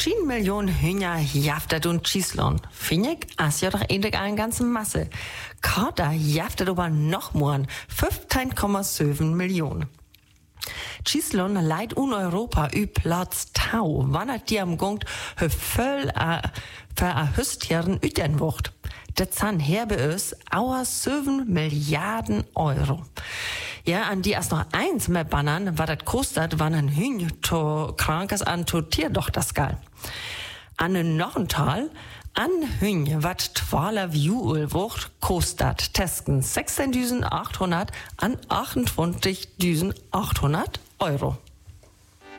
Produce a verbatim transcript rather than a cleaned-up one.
Schien Millionen Hühner jaftet und Schießlon. Finnig, as ja doch endlich eine ganze Masse. Kater jaftet aber noch more, fünfzehn Komma sieben Millionen. Schießlon leid un Europa ü Platz Tau, wannert die am Gungt hö voll a, für a Hüstjähren üten wucht. Das zahn herbe ös auer sieben Milliarden Euro. Ja, an die erst noch eins mehr bannern, war das kostet, wann ein Hühn to krankes an to Tier doch das Gal. An noch ein Tal, an Hühn wat twaalf Juul wucht kostet testen sechzehntausendachthundert an achtundzwanzigtausendachthundert Euro.